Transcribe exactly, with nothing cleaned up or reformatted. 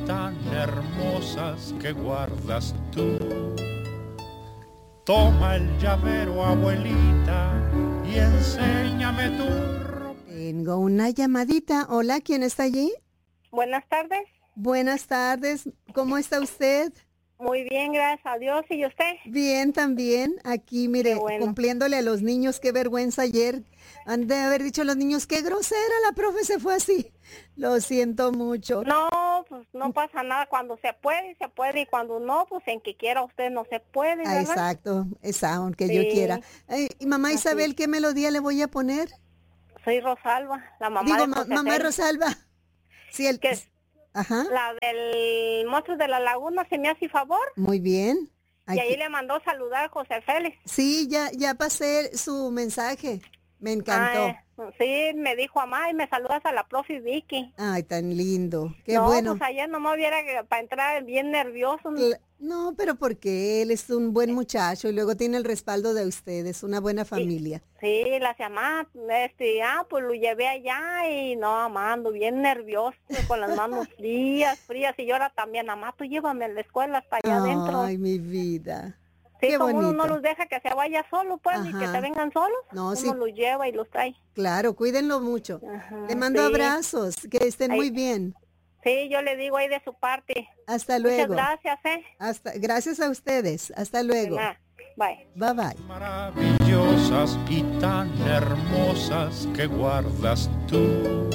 tan hermosas que guardas tú. Toma el llavero, abuelita, y enséñame tu ropa. Tengo una llamadita. Hola, ¿quién está allí? Buenas tardes. Buenas tardes. ¿Cómo está usted? Muy bien, gracias a Dios. ¿Y usted? Bien, también. Aquí, mire, bueno. cumpliéndole a los niños. Qué vergüenza ayer. Han de haber dicho los niños, qué grosera, la profe se fue así. Lo siento mucho. No, pues no pasa nada. Cuando se puede, se puede. Y cuando no, pues en que quiera usted no se puede, Ah, ¿verdad? exacto, esa, aunque Sí. yo quiera. Ay, y mamá Así Isabel, es. ¿qué melodía le voy a poner? Soy Rosalba, la mamá Digo, de ma- José mamá Félix. Rosalba. Sí, el... Que es Ajá, la del monstruo de la laguna, ¿se me hace favor? muy bien. Y ahí Aquí- le mandó saludar a José Félix. Sí, ya, ya pasé su mensaje. Me encantó. Ah, eh, sí, me dijo, mamá, y me saludas a la profe Vicky. Ay, tan lindo. Qué no, bueno. pues ayer no me hubiera para entrar bien nervioso. Cla- No, pero porque él es un buen muchacho y luego tiene el respaldo de ustedes, una buena familia. Sí, la mamá, este, ah, pues lo llevé allá y no, mamá, ando bien nervioso, con las manos frías, frías, y yo ahora también, mamá, tú llévame a la escuela hasta allá adentro. Ay, mi vida. Sí, qué como uno no bonito. los deja que se vaya solo, pues, ni que Ajá. se vengan solos, No, uno sí. los lleva y los trae. Claro, cuídenlo mucho. Ajá, Le mando sí. abrazos, que estén Ay. muy bien. Sí, yo le digo ahí de su parte. Hasta luego. Muchas gracias, ¿eh? Hasta, gracias a ustedes. Hasta De luego. nada. Bye. Bye bye. Maravillosas y tan hermosas que guardas tú.